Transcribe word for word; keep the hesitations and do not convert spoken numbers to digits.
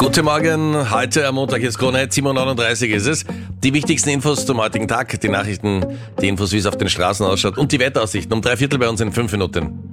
Guten Morgen, heute am Montag ist Krone, sieben Uhr neununddreißig ist es. Die wichtigsten Infos zum heutigen Tag, die Nachrichten, die Infos, wie es auf den Straßen ausschaut und die Wetteraussichten um drei Viertel bei uns in fünf Minuten.